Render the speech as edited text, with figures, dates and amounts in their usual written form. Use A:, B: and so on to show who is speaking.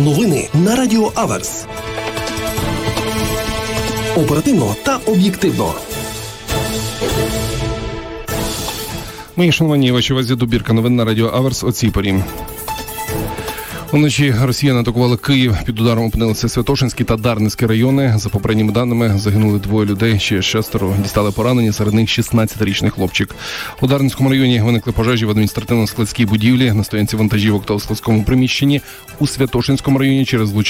A: Новини на Радіо Аверс. Оперативно та об'єктивно.
B: Мої шановані, вашій увазі добірка новин на Радіо Аверс о цій порі. Уночі росіяни атакували Київ. Під ударом опинилися Святошинський та Дарницький райони. За попередніми даними, загинули 2 людей, ще 6 дістали поранені, серед них 16-річний хлопчик. У Дарницькому районі виникли пожежі в адміністративно-складській будівлі, на стоянці вантажівок та у складському приміщенні. У Святошинському районі через влучання